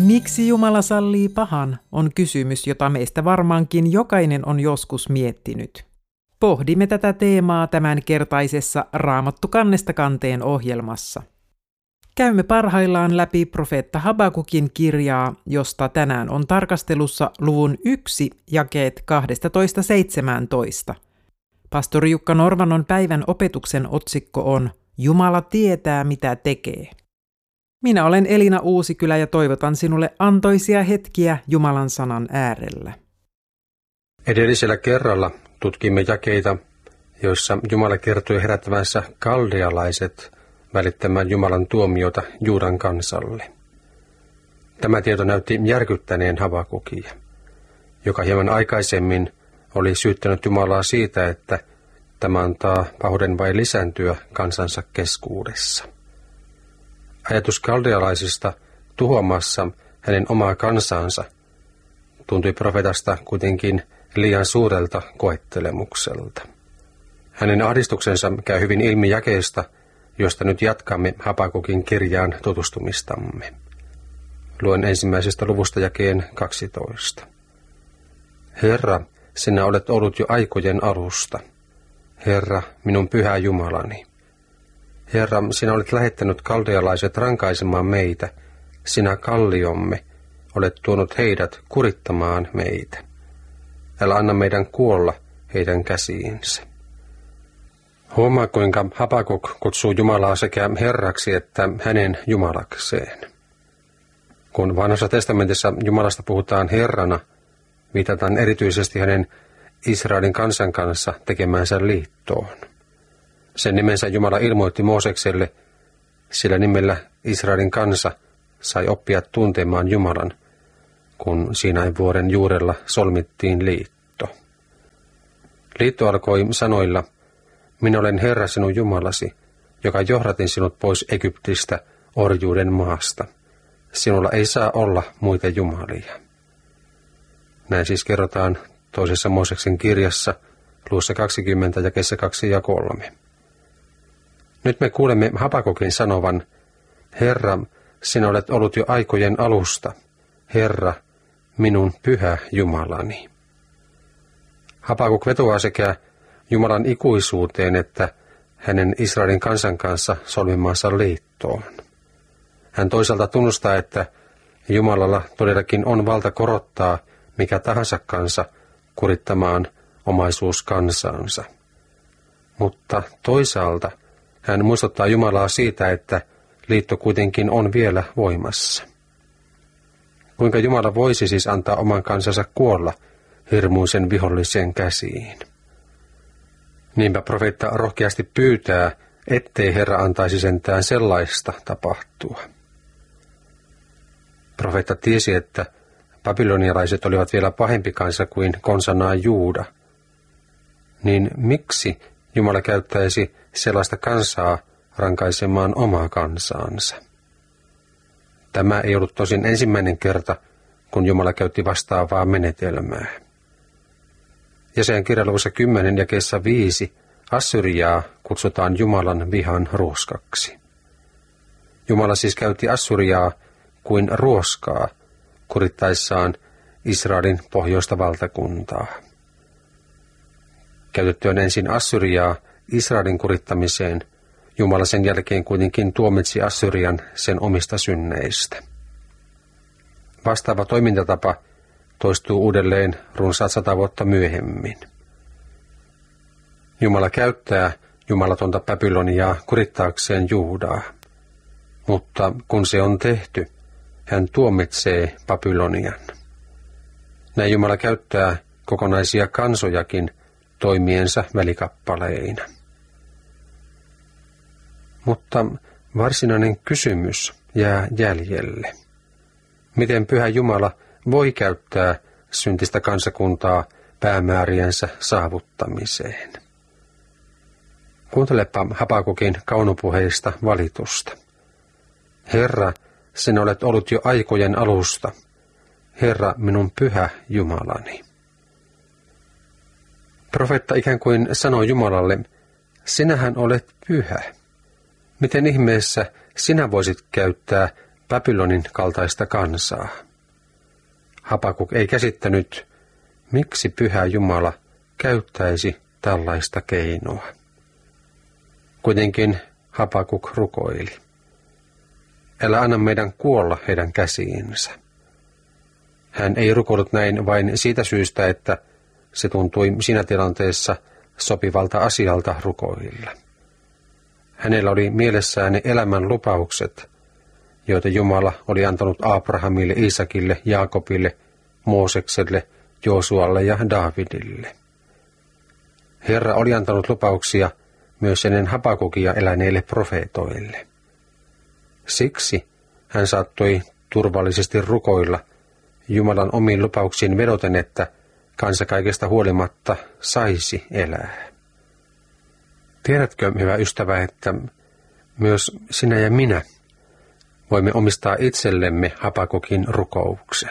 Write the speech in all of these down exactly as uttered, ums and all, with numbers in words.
Miksi Jumala sallii pahan, on kysymys, jota meistä varmaankin jokainen on joskus miettinyt. Pohdimme tätä teemaa tämänkertaisessa Raamattu kannesta kanteen ohjelmassa. Käymme parhaillaan läpi profeetta Habakukin kirjaa, josta tänään on tarkastelussa luvun yksi jakeet kaksitoista seitsemäntoista. Pastori Jukka Norvanon päivän opetuksen otsikko on Jumala tietää, mitä tekee. Minä olen Elina Uusikylä ja toivotan sinulle antoisia hetkiä Jumalan sanan äärellä. Edellisellä kerralla tutkimme jakeita, joissa Jumala kertoi herättävänsä kaldealaiset välittämään Jumalan tuomiota Juudan kansalle. Tämä tieto näytti järkyttäneen Habakukia, joka hieman aikaisemmin oli syyttänyt Jumalaa siitä, että tämä antaa pahuuden vain lisääntyä kansansa keskuudessa. Ajatus kaldealaisista tuhoamassa hänen omaa kansansa tuntui profetasta kuitenkin liian suurelta koettelemukselta. Hänen ahdistuksensa käy hyvin ilmi jakeesta, josta nyt jatkamme Habakukin kirjaan tutustumistamme. Luen ensimmäisestä luvusta jakeen kaksitoista. Herra, sinä olet ollut jo aikojen alusta. Herra, minun pyhä Jumalani. Herra, sinä olet lähettänyt kaldealaiset rankaisemaan meitä. Sinä kalliomme olet tuonut heidät kurittamaan meitä. Älä anna meidän kuolla heidän käsiinsä. Huomaa, kuinka Habakuk kutsuu Jumalaa sekä Herraksi että hänen Jumalakseen. Kun Vanhassa testamentissa Jumalasta puhutaan Herrana, viitataan erityisesti hänen Israelin kansan kanssa tekemänsä liittoon. Sen nimensä Jumala ilmoitti Moosekselle, sillä nimellä Israelin kansa sai oppia tuntemaan Jumalan, kun Siinain vuoren juurella solmittiin liitto. Liitto alkoi sanoilla, minä olen Herra sinun Jumalasi, joka johdatin sinut pois Egyptistä orjuuden maasta. Sinulla ei saa olla muita jumalia. Näin siis kerrotaan toisessa Mooseksen kirjassa, luvussa kaksikymmentä, jakeessa kaksi ja kolme. Nyt me kuulemme Habakukin sanovan, Herra, sinä olet ollut jo aikojen alusta. Herra, minun pyhä Jumalani. Habakuk vetoaa sekä Jumalan ikuisuuteen että hänen Israelin kansan kanssa solmimaansa liittoon. Hän toisaalta tunnustaa, että Jumalalla todellakin on valta korottaa mikä tahansa kansa kurittamaan omaisuus kansansa. Mutta toisaalta hän muistuttaa Jumalaa siitä, että liitto kuitenkin on vielä voimassa. Kuinka Jumala voisi siis antaa oman kansansa kuolla hirmuisen vihollisen käsiin? Niinpä profeetta rohkeasti pyytää, ettei Herra antaisi sentään sellaista tapahtua. Profeetta tiesi, että babylonialaiset olivat vielä pahempi kansa kuin konsanaan Juuda. Niin miksi Jumala käyttäisi sellaista kansaa rankaisemaan omaa kansaansa? Tämä ei ollut tosin ensimmäinen kerta, kun Jumala käytti vastaavaa menetelmää. Jesajan kirjan luvussa kymmenen jakeessa viisi Assyriaa kutsutaan Jumalan vihan ruoskaksi. Jumala siis käytti Assyriaa kuin ruoskaa kurittaessaan Israelin pohjoista valtakuntaa. Käytettyään ensin Assyriaa Israelin kurittamiseen, Jumala sen jälkeen kuitenkin tuomitsi Assyrian sen omista synneistä. Vastaava toimintatapa toistuu uudelleen runsaat sata vuotta myöhemmin. Jumala käyttää jumalatonta Babyloniaa kurittaakseen Juudaa, mutta kun se on tehty, hän tuomitsee Babylonian. Näin Jumala käyttää kokonaisia kansojakin toimiensa välikappaleina. Mutta varsinainen kysymys jää jäljelle. Miten pyhä Jumala voi käyttää syntistä kansakuntaa päämääriensä saavuttamiseen? Kuuntelepa Habakukin kaunopuheista valitusta. Herra, sinä olet ollut jo aikojen alusta. Herra, minun pyhä Jumalani. Profeetta ikään kuin sanoi Jumalalle, sinähän olet pyhä. Miten ihmeessä sinä voisit käyttää Babylonin kaltaista kansaa. Habakuk ei käsittänyt, miksi Pyhä Jumala käyttäisi tällaista keinoa. Kuitenkin Habakuk rukoili. Älä anna meidän kuolla heidän käsiinsä. Hän ei rukoillut näin vain siitä syystä, että se tuntui siinä tilanteessa sopivalta asialta rukoilla. Hänellä oli mielessään ne elämän lupaukset, joita Jumala oli antanut Abrahamille, Iisakille, Jaakobille, Moosekselle, Joosualle ja Daavidille. Herra oli antanut lupauksia myös ennen Habakukia eläneille profeetoille. Siksi hän saattoi turvallisesti rukoilla Jumalan omiin lupauksiin vedoten, että kansa kaikesta huolimatta saisi elää. Tiedätkö, hyvä ystävä, että myös sinä ja minä voimme omistaa itsellemme Habakukin rukouksen.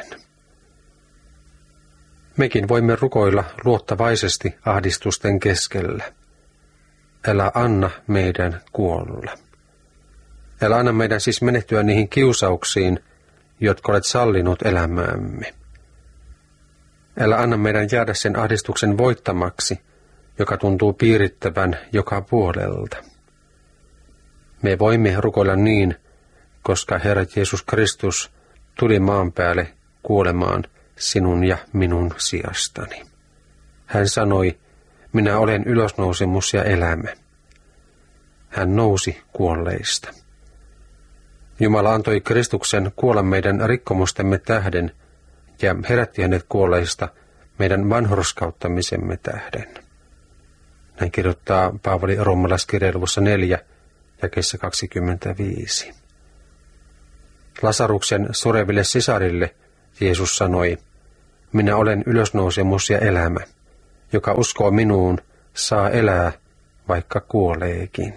Mekin voimme rukoilla luottavaisesti ahdistusten keskellä. Älä anna meidän kuolla. Älä anna meidän siis menehtyä niihin kiusauksiin, jotka olet sallinut elämäämme. Älä anna meidän jäädä sen ahdistuksen voittamaksi, joka tuntuu piirittävän joka puolelta. Me voimme rukoilla niin, koska Herra Jeesus Kristus tuli maan päälle kuolemaan sinun ja minun sijastani. Hän sanoi, minä olen ylösnousemus ja elämä. Hän nousi kuolleista. Jumala antoi Kristuksen kuolla meidän rikkomustemme tähden ja herätti hänet kuolleista meidän vanhurskauttamisemme tähden. Näin kirjoittaa Paavali roomalaiskirjeen luvussa neljä, jakeessa kaksikymmentäviisi. Lasaruksen sureville sisarille Jeesus sanoi, minä olen ylösnousemus ja elämä. Joka uskoo minuun, saa elää, vaikka kuoleekin.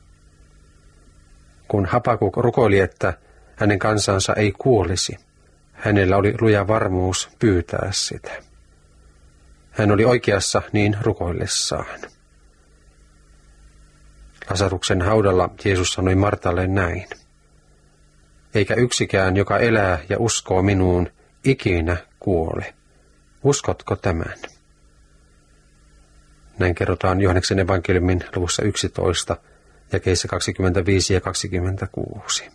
Kun Habakuk rukoili, että hänen kansansa ei kuolisi, hänellä oli luja varmuus pyytää sitä. Hän oli oikeassa niin rukoillessaan. Lasaruksen haudalla Jeesus sanoi Martalle näin. Eikä yksikään, joka elää ja uskoo minuun, ikinä kuole. Uskotko tämän? Näin kerrotaan Johanneksen evankeliumin luvussa yksitoista, jakeissa kaksikymmentäviisi ja kaksikymmentäkuusi.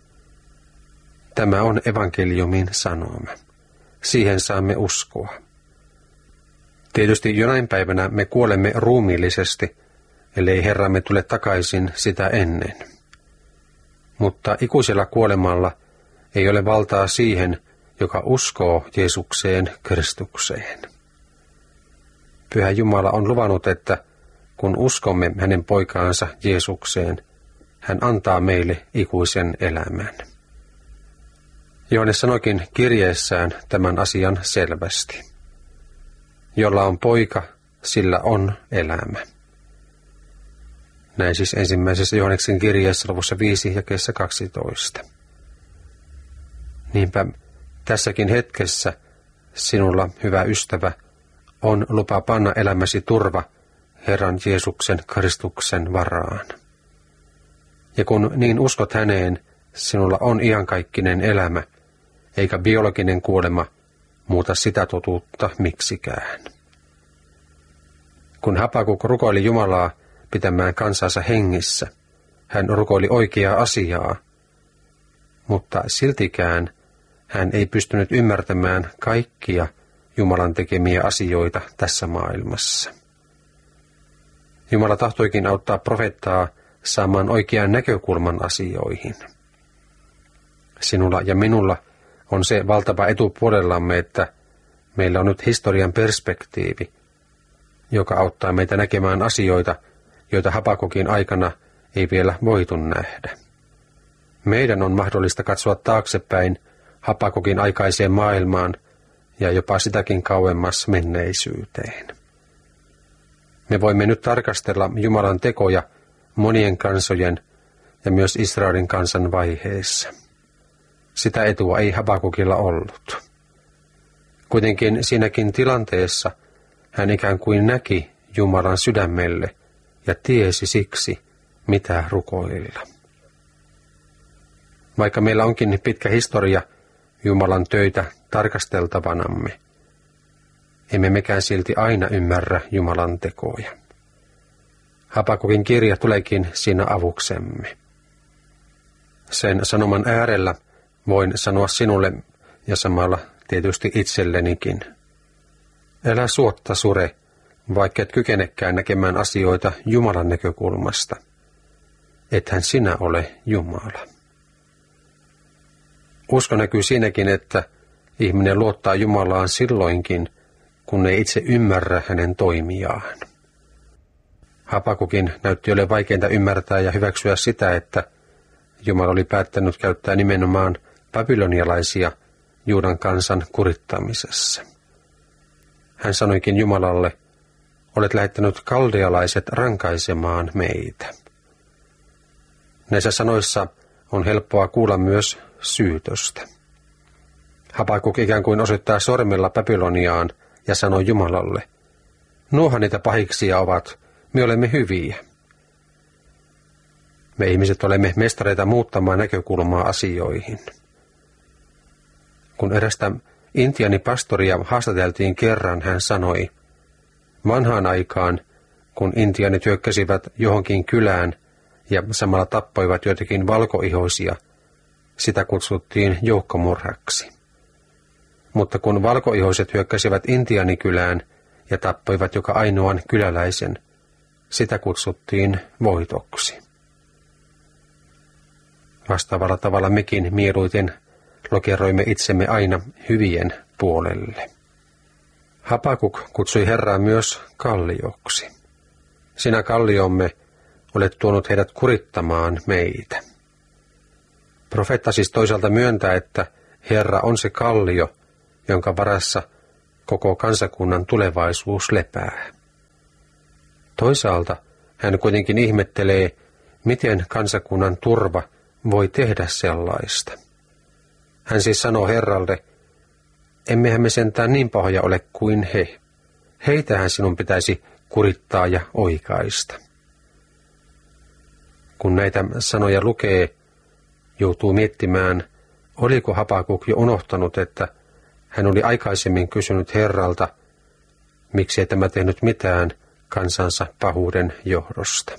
Tämä on evankeliumin sanoma. Siihen saamme uskoa. Tietysti jonain päivänä me kuolemme ruumiillisesti, ellei Herramme tule takaisin sitä ennen. Mutta ikuisella kuolemalla ei ole valtaa siihen, joka uskoo Jeesukseen Kristukseen. Pyhä Jumala on luvannut, että kun uskomme hänen poikaansa Jeesukseen, hän antaa meille ikuisen elämän. Johannes sanoikin kirjeessään tämän asian selvästi. Jolla on poika, sillä on elämä. Näin siis ensimmäisessä Johanneksen kirjeessä luvussa viisi jakeessa kaksitoista. Niinpä tässäkin hetkessä sinulla, hyvä ystävä, on lupa panna elämäsi turva Herran Jeesuksen Kristuksen varaan. Ja kun niin uskot häneen, sinulla on iankaikkinen elämä, eikä biologinen kuolema muuta sitä totuutta miksikään. Kun Habakuk rukoili Jumalaa pitämään kansansa hengissä, hän rukoili oikeaa asiaa, mutta siltikään hän ei pystynyt ymmärtämään kaikkia Jumalan tekemiä asioita tässä maailmassa. Jumala tahtoikin auttaa profeettaa saamaan oikean näkökulman asioihin. Sinulla ja minulla on se valtava etu puolellamme, että meillä on nyt historian perspektiivi, joka auttaa meitä näkemään asioita, joita Habakukin aikana ei vielä voitu nähdä. Meidän on mahdollista katsoa taaksepäin Habakukin aikaiseen maailmaan ja jopa sitäkin kauemmas menneisyyteen. Me voimme nyt tarkastella Jumalan tekoja monien kansojen ja myös Israelin kansan vaiheessa. Sitä etua ei Habakukilla ollut. Kuitenkin siinäkin tilanteessa hän ikään kuin näki Jumalan sydämelle ja tiesi siksi, mitä rukoilla. Vaikka meillä onkin pitkä historia Jumalan töitä tarkasteltavanamme, emme mekään silti aina ymmärrä Jumalan tekoja. Habakukin kirja tuleekin siinä avuksemme. Sen sanoman äärellä voin sanoa sinulle ja samalla tietysti itsellenikin. Älä suotta sure, vaikka et kykenekään näkemään asioita Jumalan näkökulmasta. Ethän sinä ole Jumala. Usko näkyy siinäkin, että ihminen luottaa Jumalaan silloinkin, kun ei itse ymmärrä hänen toimiaan. Habakukin näytti ole vaikeinta ymmärtää ja hyväksyä sitä, että Jumala oli päättänyt käyttää nimenomaan babylonialaisia Juudan kansan kurittamisessa. Hän sanoikin Jumalalle, olet lähettänyt kaldealaiset rankaisemaan meitä. Näissä sanoissa on helppoa kuulla myös syytöstä. Habakuk ikään kuin osoittaa sormella Babyloniaan ja sanoi Jumalalle, nuohan niitä pahiksia ovat, me olemme hyviä. Me ihmiset olemme mestareita muuttamaan näkökulmaa asioihin. Kun erästä intiaanipastoria haastateltiin kerran, hän sanoi, vanhaan aikaan, kun intiaanit hyökkäsivät johonkin kylään ja samalla tappoivat joitakin valkoihoisia, sitä kutsuttiin joukkomurhaksi. Mutta kun valkoihoiset hyökkäsivät intiaanikylään ja tappoivat joka ainoan kyläläisen, sitä kutsuttiin voitoksi. Vastaavalla tavalla mekin mieluiten lokeroimme itsemme aina hyvien puolelle. Habakuk kutsui Herraa myös kallioksi. Sinä kalliomme olet tuonut heidät kurittamaan meitä. Profeetta siis toisaalta myöntää, että Herra on se kallio, jonka varassa koko kansakunnan tulevaisuus lepää. Toisaalta hän kuitenkin ihmettelee, miten kansakunnan turva voi tehdä sellaista. Hän siis sanoo Herralle, emmehän me sentään niin pahoja ole kuin he. Heitähän sinun pitäisi kurittaa ja oikaista. Kun näitä sanoja lukee, joutuu miettimään, oliko Habakuk jo unohtanut, että hän oli aikaisemmin kysynyt Herralta, miksi ei tämä tehnyt mitään kansansa pahuuden johdosta.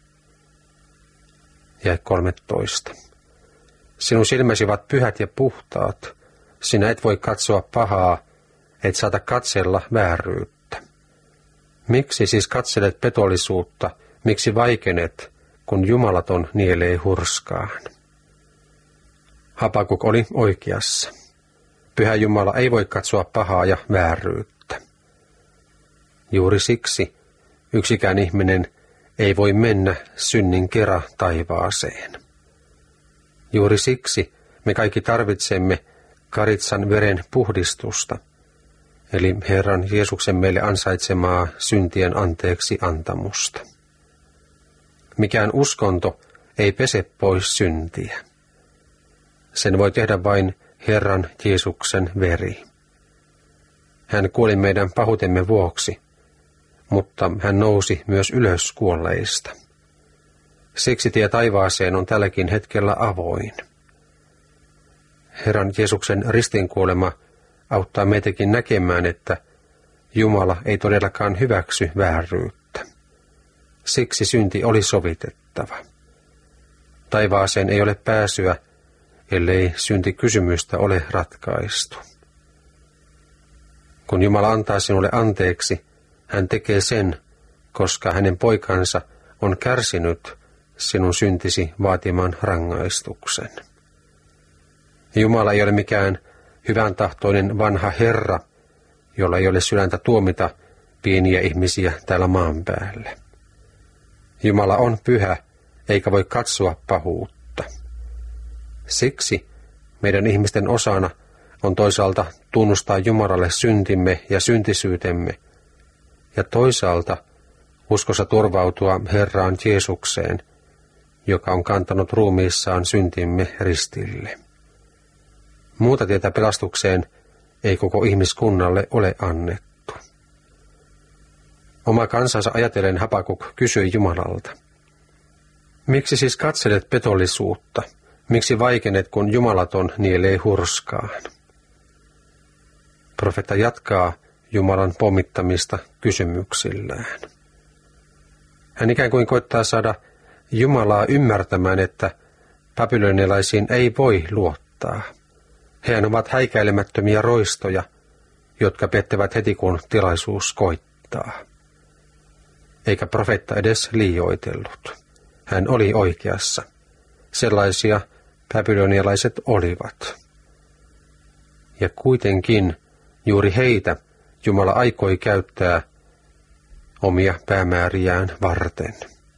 Jae kolmetoista. Sinun silmäsi ovat pyhät ja puhtaat. Sinä et voi katsoa pahaa, et saata katsella vääryyttä. Miksi siis katselet petollisuutta, miksi vaikenet, kun jumalaton nielee hurskaan? Habakuk oli oikeassa. Pyhä Jumala ei voi katsoa pahaa ja vääryyttä. Juuri siksi yksikään ihminen ei voi mennä synnin kera taivaaseen. Juuri siksi me kaikki tarvitsemme karitsan veren puhdistusta, eli Herran Jeesuksen meille ansaitsemaa syntien anteeksi antamusta. Mikään uskonto ei pese pois syntiä. Sen voi tehdä vain Herran Jeesuksen veri. Hän kuoli meidän pahuutemme vuoksi, mutta hän nousi myös ylös kuolleista. Siksi tie taivaaseen on tälläkin hetkellä avoin. Herran Jeesuksen ristinkuolema auttaa meitäkin näkemään, että Jumala ei todellakaan hyväksy vääryyttä. Siksi synti oli sovitettava. Taivaaseen ei ole pääsyä, ellei syntikysymystä ole ratkaistu. Kun Jumala antaa sinulle anteeksi, hän tekee sen, koska hänen poikansa on kärsinyt sinun syntisi vaatiman rangaistuksen. Jumala ei ole mikään hyvän tahtoinen vanha Herra, jolla ei ole sydäntä tuomita pieniä ihmisiä täällä maan päällä. Jumala on pyhä, eikä voi katsoa pahuutta. Siksi meidän ihmisten osana on toisaalta tunnustaa Jumalalle syntimme ja syntisyytemme, ja toisaalta uskossa turvautua Herraan Jeesukseen, joka on kantanut ruumiissaan syntimme ristille. Muuta tietä pelastukseen ei koko ihmiskunnalle ole annettu. Oma kansansa ajatellen Habakuk kysyi Jumalalta, miksi siis katselet petollisuutta, Miksi vaikenet, kun jumalaton nielee hurskaan? Profeetta jatkaa Jumalan pommittamista kysymyksillään. Hän ikään kuin koittaa saada Jumalaa ymmärtämään, että babylonialaisiin ei voi luottaa. Hehän ovat häikäilemättömiä roistoja, jotka pettävät heti kun tilaisuus koittaa. Eikä profeetta edes liioitellut. Hän oli oikeassa. Sellaisia babylonialaiset olivat. Ja kuitenkin juuri heitä Jumala aikoi käyttää omia päämääriään varten.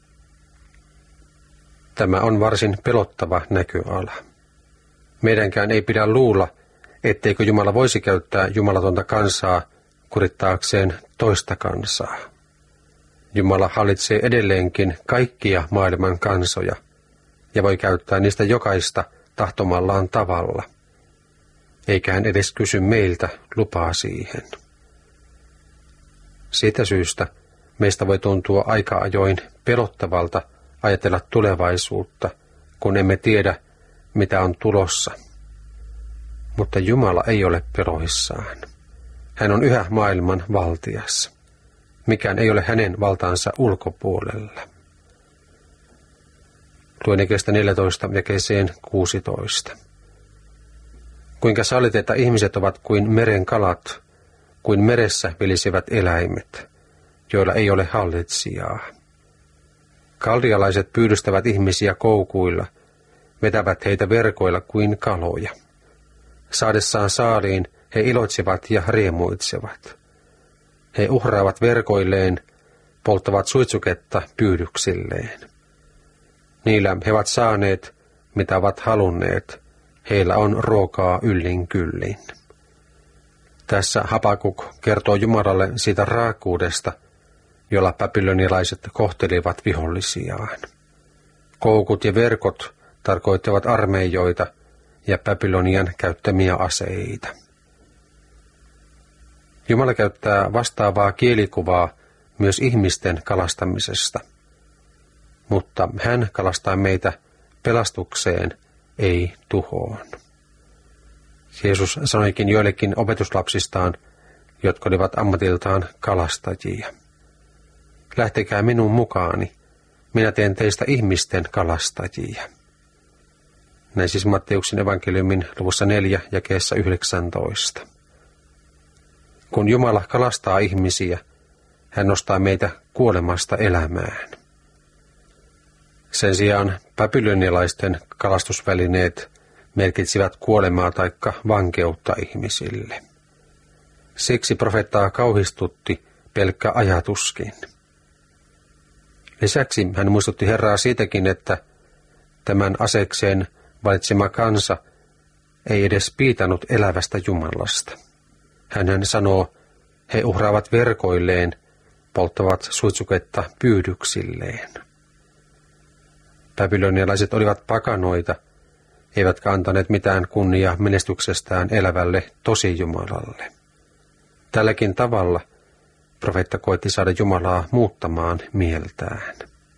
Tämä on varsin pelottava näköala. Meidänkään ei pidä luulla, etteikö Jumala voisi käyttää jumalatonta kansaa kurittaakseen toista kansaa. Jumala hallitsee edelleenkin kaikkia maailman kansoja ja voi käyttää niistä jokaista tahtomallaan tavalla. Eikä hän edes kysy meiltä lupaa siihen. Siitä syystä meistä voi tuntua aika ajoin pelottavalta ajatella tulevaisuutta, kun emme tiedä, mitä on tulossa. Mutta Jumala ei ole peloissaan. Hän on yhä maailman valtias. Mikään ei ole hänen valtaansa ulkopuolella. Luen jakeesta neljätoista jakeeseen kuusitoista. Kuinka sallit, että ihmiset ovat kuin meren kalat, kuin meressä vilisivät eläimet, joilla ei ole hallitsijaa. Kaldialaiset pyydystävät ihmisiä koukuilla, vetävät heitä verkoilla kuin kaloja. Saadessaan saaliin he iloitsevat ja riemuitsevat. He uhraavat verkoilleen, polttavat suitsuketta pyydyksilleen. Niillä he ovat saaneet, mitä ovat halunneet. Heillä on ruokaa yllin kyllin. Tässä Habakuk kertoo Jumalalle siitä raakuudesta, jolla babylonialaiset kohtelivat vihollisiaan. Koukut ja verkot tarkoittavat armeijoita ja Babylonian käyttämiä aseita. Jumala käyttää vastaavaa kielikuvaa myös ihmisten kalastamisesta, mutta hän kalastaa meitä pelastukseen, ei tuhoon. Jeesus sanoikin joillekin opetuslapsistaan, jotka olivat ammatiltaan kalastajia. Lähtekää minun mukaani, minä teen teistä ihmisten kalastajia. Näin siis Matteuksen evankeliumin luvussa neljä jakeessa yhdeksäntoista. Kun Jumala kalastaa ihmisiä, hän nostaa meitä kuolemasta elämään. Sen sijaan babylonialaisten kalastusvälineet merkitsivät kuolemaa taikka vankeutta ihmisille. Siksi profeettaa kauhistutti pelkkä ajatuskin. Lisäksi hän muistutti Herraa siitäkin, että tämän asekseen valitsema kansa ei edes piitanut elävästä Jumalasta. Hänhän sanoo, he uhraavat verkoilleen, polttavat suitsuketta pyydyksilleen. Babylonialaiset olivat pakanoita, eivätkä antaneet mitään kunniaa menestyksestään elävälle tosijumalalle. Tälläkin tavalla profeetta koitti saada Jumalaa muuttamaan mieltään.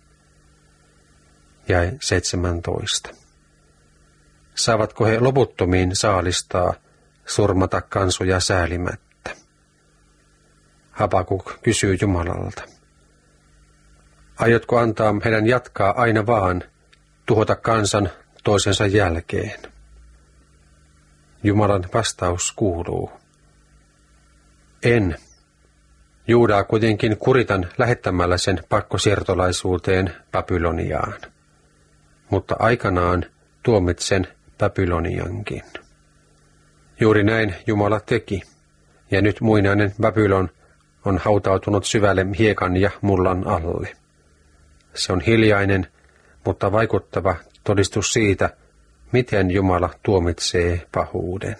Jae seitsemäntoista. Saavatko he loputtomiin saalistaa, surmata kansoja säälimättä? Habakuk kysyy Jumalalta. Aiotko antaa heidän jatkaa aina vaan, tuhota kansan toisensa jälkeen? Jumalan vastaus kuuluu. En. Juudaa kuitenkin kuritan lähettämällä sen pakkosiirtolaisuuteen Babyloniaan. Mutta aikanaan tuomitsen Babyloniankin. Juuri näin Jumala teki, ja nyt muinainen Babylon on hautautunut syvälle hiekan ja mullan alle. Se on hiljainen, mutta vaikuttava todistus siitä, miten Jumala tuomitsee pahuuden.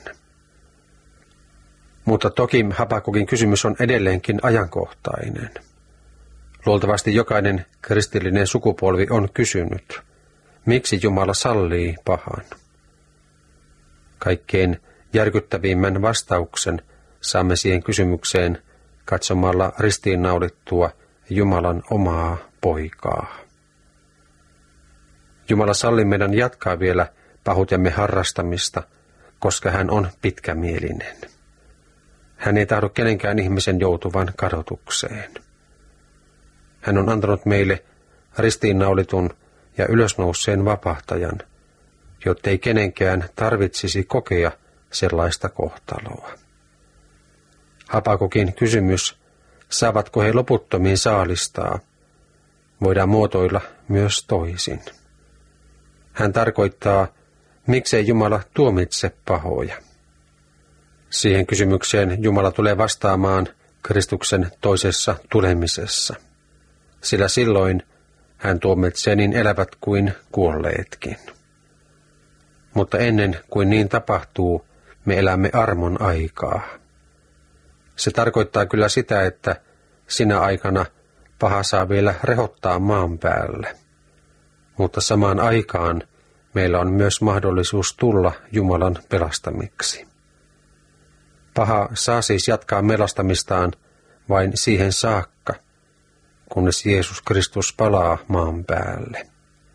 Mutta toki Habakukin kysymys on edelleenkin ajankohtainen. Luultavasti jokainen kristillinen sukupolvi on kysynyt, miksi Jumala sallii pahan. Kaikkein järkyttävimmän vastauksen saamme siihen kysymykseen katsomalla ristiinnaulittua Jumalan omaa poikaa. Jumala salli meidän jatkaa vielä pahuutemme harrastamista, koska hän on pitkämielinen. Hän ei tahdo kenenkään ihmisen joutuvan kadotukseen. Hän on antanut meille ristiinnaulitun ja ylösnouseen vapahtajan, jottei kenenkään tarvitsisi kokea sellaista kohtaloa. Habakukin kysymys, saavatko he loputtomiin saalistaa, voidaan muotoilla myös toisin. Hän tarkoittaa, miksei Jumala tuomitse pahoja. Siihen kysymykseen Jumala tulee vastaamaan Kristuksen toisessa tulemisessa, sillä silloin hän tuomitsee niin elävät kuin kuolleetkin. Mutta ennen kuin niin tapahtuu, me elämme armon aikaa. Se tarkoittaa kyllä sitä, että sinä aikana paha saa vielä rehottaa maan päälle. Mutta samaan aikaan meillä on myös mahdollisuus tulla Jumalan pelastamiksi. Paha saa siis jatkaa melastamistaan vain siihen saakka, kunnes Jeesus Kristus palaa maan päälle.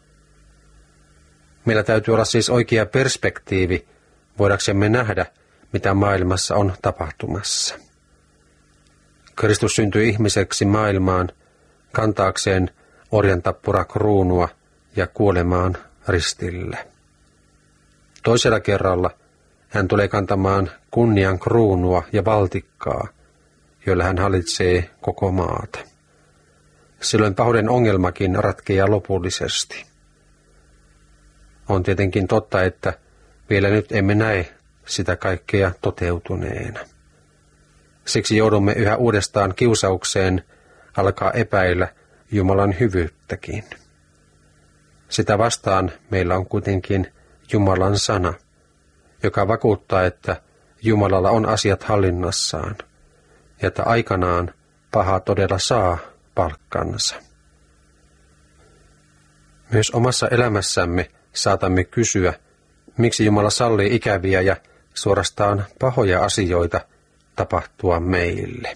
Meillä täytyy olla siis oikea perspektiivi, voidaksemme nähdä, mitä maailmassa on tapahtumassa. Kristus syntyi ihmiseksi maailmaan kantaakseen orjantappura-kruunua ja kuolemaan ristille. Toisella kerralla hän tulee kantamaan kunnian kruunua ja valtikkaa, joilla hän hallitsee koko maata. Silloin pahuuden ongelmakin ratkeaa lopullisesti. On tietenkin totta, että vielä nyt emme näe sitä kaikkea toteutuneena. Siksi joudumme yhä uudestaan kiusaukseen alkaa epäillä Jumalan hyvyyttäkin. Sitä vastaan meillä on kuitenkin Jumalan sana, joka vakuuttaa, että Jumalalla on asiat hallinnassaan ja että aikanaan paha todella saa palkkansa. Myös omassa elämässämme saatamme kysyä, miksi Jumala sallii ikäviä ja suorastaan pahoja asioita tapahtua meille.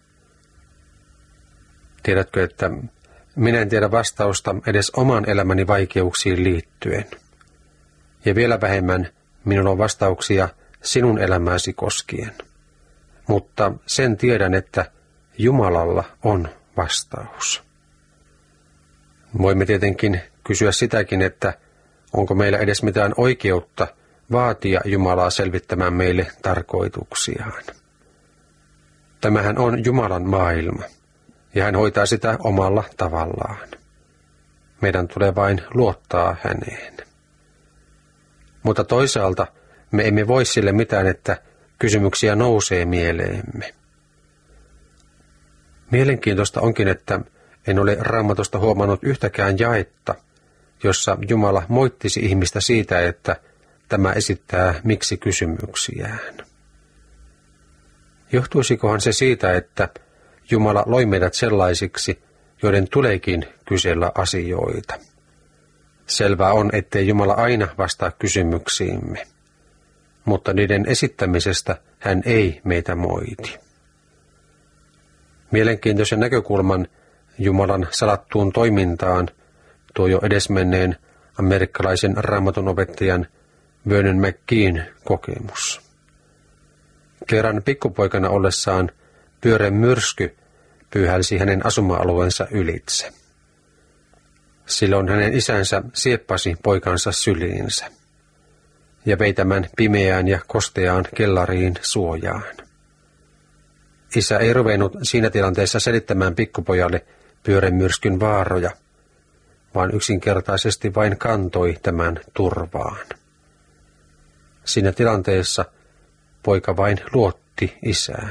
Tiedätkö, että minä en tiedä vastausta edes oman elämäni vaikeuksiin liittyen. Ja vielä vähemmän minulla on vastauksia sinun elämääsi koskien. Mutta sen tiedän, että Jumalalla on vastaus. Voimme tietenkin kysyä sitäkin, että onko meillä edes mitään oikeutta vaatia Jumalaa selvittämään meille tarkoituksiaan. Tämähän on Jumalan maailma, ja hän hoitaa sitä omalla tavallaan. Meidän tulee vain luottaa häneen. Mutta toisaalta me emme voi sille mitään, että kysymyksiä nousee mieleemme. Mielenkiintoista onkin, että en ole Raamatusta huomannut yhtäkään jaetta, jossa Jumala moittisi ihmistä siitä, että tämä esittää miksi kysymyksiään. Johtuisikohan se siitä, että Jumala loi meidät sellaisiksi, joiden tuleekin kysellä asioita. Selvää on, ettei Jumala aina vastaa kysymyksiimme, mutta niiden esittämisestä hän ei meitä moiti. Mielenkiintoisen näkökulman Jumalan salattuun toimintaan tuo jo edesmenneen amerikkalaisen raamatun opettajan Vernon McGee'n kokemus. Kerran pikkupoikana ollessaan pyöreä myrsky pyyhälsi hänen asuma-alueensa ylitse. Silloin hänen isänsä sieppasi poikansa syliinsä ja vei tämän pimeään ja kosteaan kellariin suojaan. Isä ei ruvennut siinä tilanteessa selittämään pikkupojalle pyöreän myrskyn vaaroja, vaan yksinkertaisesti vain kantoi tämän turvaan. Siinä tilanteessa poika vain luotti isään.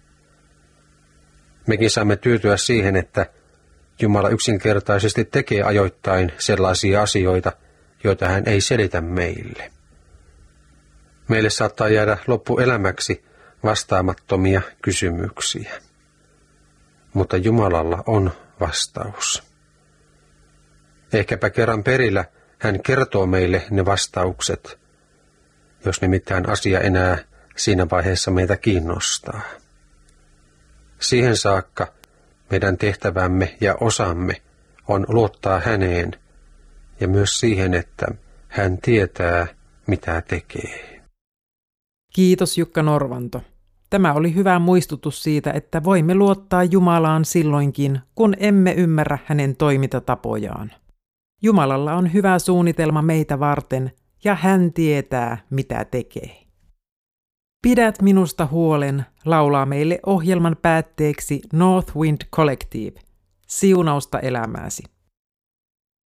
Mekin saamme tyytyä siihen, että Jumala yksinkertaisesti tekee ajoittain sellaisia asioita, joita hän ei selitä meille. Meille saattaa jäädä loppuelämäksi vastaamattomia kysymyksiä. Mutta Jumalalla on vastaus. Ehkäpä kerran perillä hän kertoo meille ne vastaukset, jos nimittäin asia enää siinä vaiheessa meitä kiinnostaa. Siihen saakka meidän tehtävämme ja osamme on luottaa häneen ja myös siihen, että hän tietää, mitä tekee. Kiitos Jukka Norvanto. Tämä oli hyvä muistutus siitä, että voimme luottaa Jumalaan silloinkin, kun emme ymmärrä hänen toimintatapojaan. Jumalalla on hyvä suunnitelma meitä varten, ja hän tietää, mitä tekee. Pidät minusta huolen, laulaa meille ohjelman päätteeksi North Wind Collective. Siunausta elämääsi.